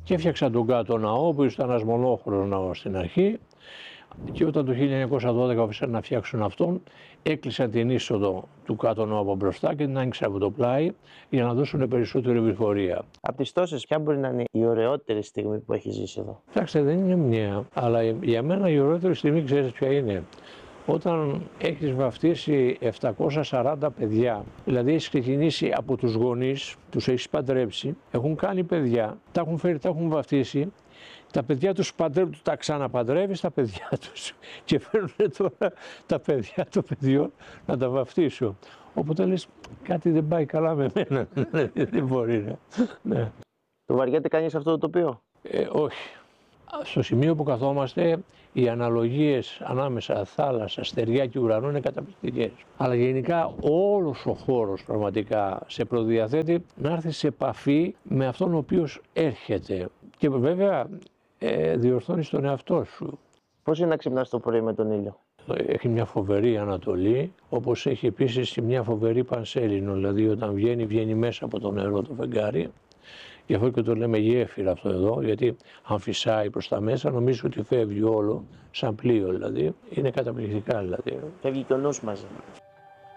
Και έφτιαξαν τον κάτω ναό, που ήταν ένας μονόχωρος ναός στην αρχή. Και όταν το 1912 άφησαν να φτιάξουν αυτόν, έκλεισαν την είσοδο του κάτω ναού από μπροστά και την άνοιξαν από το πλάι για να δώσουν περισσότερη επιφορία. Από τις τόσες, ποια μπορεί να είναι η ωραιότερη στιγμή που έχει ζήσει εδώ? Κοιτάξτε, δεν είναι μια, αλλά για μένα η ωραιότερη στιγμή ξέρεις ποια είναι? Όταν έχεις βαφτίσει 740 παιδιά, δηλαδή έχεις ξεκινήσει από τους γονείς, τους έχεις παντρέψει, έχουν κάνει παιδιά, τα έχουν φέρει, τα έχουν βαφτίσει, τα παιδιά τους παντρεύουν, τα ξαναπαντρεύεις τα παιδιά τους και φέρνουν τώρα τα παιδιά των παιδιών να τα βαφτίσω. Οπότε λες, κάτι δεν πάει καλά με μένα, δεν μπορεί να. Το βαριέται κανείς αυτό το τοπίο? Όχι. Στο σημείο που καθόμαστε, οι αναλογίες ανάμεσα θάλασσα, στεριά και ουρανό είναι καταπληκτικές. Αλλά γενικά όλος ο χώρος πραγματικά σε προδιαθέτει να έρθει σε επαφή με αυτόν ο οποίος έρχεται. Και βέβαια διορθώνεις τον εαυτό σου. Πώς είναι να ξυπνάς το πρωί με τον ήλιο? Έχει μια φοβερή Ανατολή, όπως έχει επίσης μια φοβερή Πανσέλινο, δηλαδή όταν βγαίνει, βγαίνει μέσα από το νερό το φεγγάρι. Γι' αυτό και το λέμε γέφυρα αυτό εδώ, γιατί αν φυσάει προς τα μέσα νομίζω ότι φεύγει όλο, σαν πλοίο δηλαδή. Είναι καταπληκτικά δηλαδή. Φεύγει και ο νους μαζί.